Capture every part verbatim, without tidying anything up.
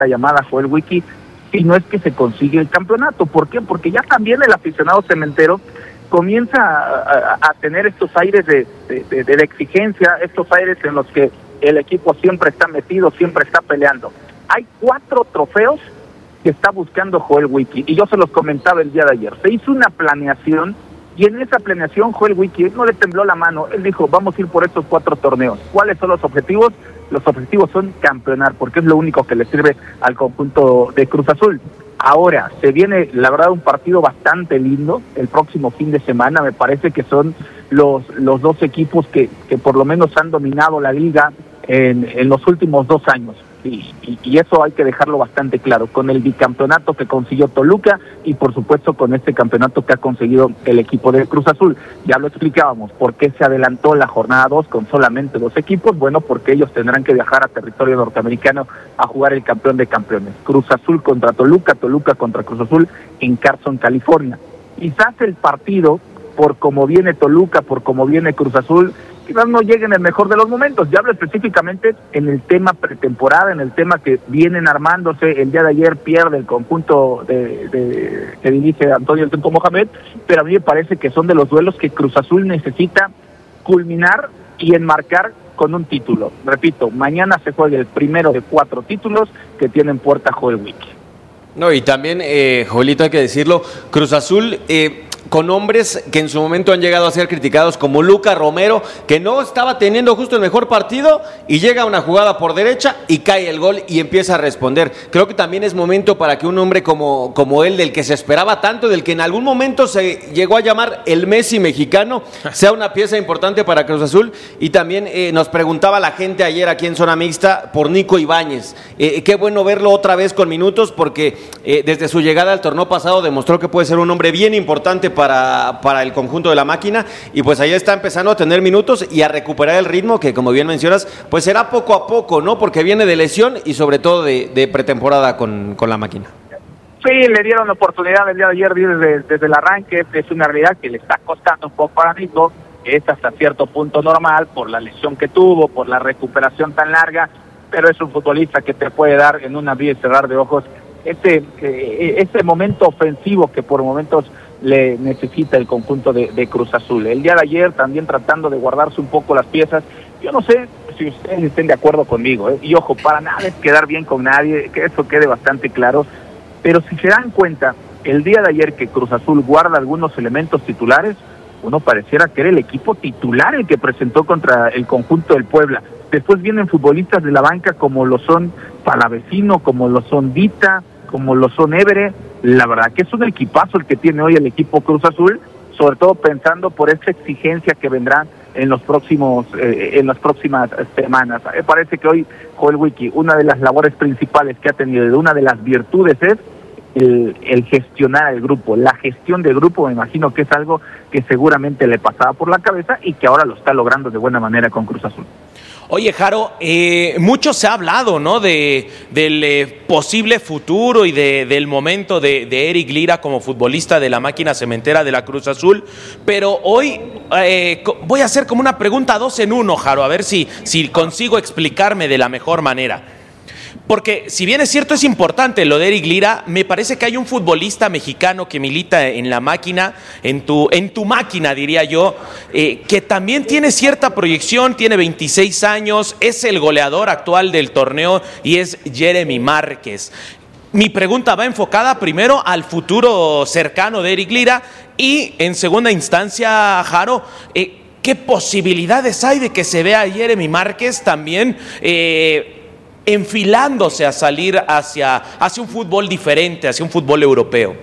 llamada Joel Wiki, si no es que se consigue el campeonato. ¿Por qué? Porque ya también el aficionado cementero comienza a, a, a tener estos aires de, de, de, de exigencia, estos aires en los que el equipo siempre está metido, siempre está peleando. Hay cuatro trofeos que está buscando Joel Wiki, y yo se los comentaba el día de ayer. Se hizo una planeación, y en esa planeación Joel Wiki no le tembló la mano. Él dijo, vamos a ir por estos cuatro torneos. ¿Cuáles son los objetivos? Los objetivos son campeonar, porque es lo único que le sirve al conjunto de Cruz Azul. Ahora, se viene, la verdad, un partido bastante lindo el próximo fin de semana. Me parece que son los, los dos equipos que, que por lo menos han dominado la liga en, en los últimos dos años. Y, y, y eso hay que dejarlo bastante claro, con el bicampeonato que consiguió Toluca y por supuesto con este campeonato que ha conseguido el equipo de Cruz Azul. Ya lo explicábamos, ¿por qué se adelantó la jornada dos con solamente dos equipos? Bueno, porque ellos tendrán que viajar a territorio norteamericano a jugar el campeón de campeones. Cruz Azul contra Toluca, Toluca contra Cruz Azul en Carson, California. Quizás el partido, por cómo viene Toluca, por cómo viene Cruz Azul, quizás no llegue en el mejor de los momentos. Ya hablo específicamente en el tema pretemporada, en el tema que vienen armándose. El día de ayer pierde el conjunto de, de, que dirige Antonio El Tempo Mohamed, pero a mí me parece que son de los duelos que Cruz Azul necesita culminar y enmarcar con un título. Repito, mañana se juega el primero de cuatro títulos que tienen puerta Joel Wiki. No, y también, eh, Joelito, hay que decirlo, Cruz Azul... Eh... con hombres que en su momento han llegado a ser criticados, como Luca Romero, que no estaba teniendo justo el mejor partido y llega una jugada por derecha y cae el gol y empieza a responder. Creo que también es momento para que un hombre como, como él, del que se esperaba tanto, del que en algún momento se llegó a llamar el Messi mexicano, sea una pieza importante para Cruz Azul. Y también eh, nos preguntaba la gente ayer aquí en Zona Mixta por Nico Ibáñez. Eh, qué bueno verlo otra vez con minutos, porque eh, desde su llegada al torneo pasado demostró que puede ser un hombre bien importante para Para, para el conjunto de la máquina, y pues ahí está empezando a tener minutos y a recuperar el ritmo que, como bien mencionas, pues será poco a poco, ¿no? Porque viene de lesión y sobre todo de, de pretemporada con, con la máquina. Sí, le dieron la oportunidad el día de ayer desde, desde el arranque. Es una realidad que le está costando un poco para Nico, es hasta cierto punto normal por la lesión que tuvo, por la recuperación tan larga, pero es un futbolista que te puede dar en un abrir y cerrar de ojos ese, ese momento ofensivo que por momentos le necesita el conjunto de, de Cruz Azul. El día de ayer también tratando de guardarse un poco las piezas. Yo no sé si ustedes estén de acuerdo conmigo, ¿eh? Y ojo, para nada es quedar bien con nadie, que eso quede bastante claro, pero si se dan cuenta, el día de ayer que Cruz Azul guarda algunos elementos titulares, uno pareciera que era el equipo titular el que presentó contra el conjunto del Puebla. Después vienen futbolistas de la banca como lo son Palavecino, como lo son Dita, como lo son Évere. La verdad que es un equipazo el que tiene hoy el equipo Cruz Azul, sobre todo pensando por esa exigencia que vendrá en los próximos eh, en las próximas semanas. Me parece que hoy Joel Wiki, una de las labores principales que ha tenido, de una de las virtudes es el, el gestionar el grupo, la gestión del grupo. Me imagino que es algo que seguramente le pasaba por la cabeza y que ahora lo está logrando de buena manera con Cruz Azul. Oye, Jaro, eh, mucho se ha hablado, ¿no?, de, del eh, posible futuro y de, del momento de, de Eric Lira como futbolista de la máquina cementera de la Cruz Azul, pero hoy eh, voy a hacer como una pregunta dos en uno, Jaro, a ver si, si consigo explicarme de la mejor manera. Porque si bien es cierto, es importante lo de Eric Lira, me parece que hay un futbolista mexicano que milita en la máquina, en tu, en tu máquina diría yo, eh, que también tiene cierta proyección, tiene veintiséis años, es el goleador actual del torneo y es Jeremy Márquez. Mi pregunta va enfocada primero al futuro cercano de Eric Lira y en segunda instancia, Jaro, eh, ¿qué posibilidades hay de que se vea a Jeremy Márquez también eh, enfilándose a salir hacia, hacia un fútbol diferente, hacia un fútbol europeo?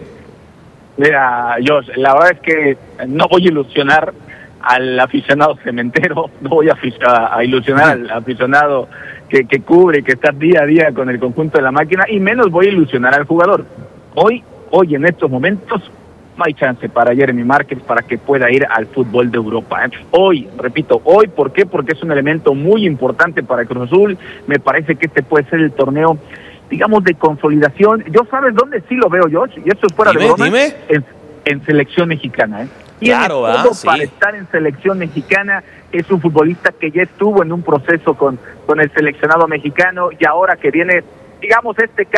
Mira, yo la verdad es que no voy a ilusionar al aficionado cementero, no voy a, a ilusionar al aficionado que, que cubre, que está día a día con el conjunto de la máquina, y menos voy a ilusionar al jugador. Hoy, hoy en estos momentos, no hay chance para Jeremy Márquez para que pueda ir al fútbol de Europa. Hoy, repito, hoy, ¿por qué? Porque es un elemento muy importante para Cruz Azul. Me parece que este puede ser el torneo, digamos, de consolidación. ¿Yo sabes dónde sí lo veo, Josh? Y esto es fuera dime, de broma. Dime. En, en selección mexicana, ¿eh? Claro, Tiene ¿ah? todo Sí. para estar en selección mexicana. Es un futbolista que ya estuvo en un proceso con, con el seleccionado mexicano y ahora que viene digamos, este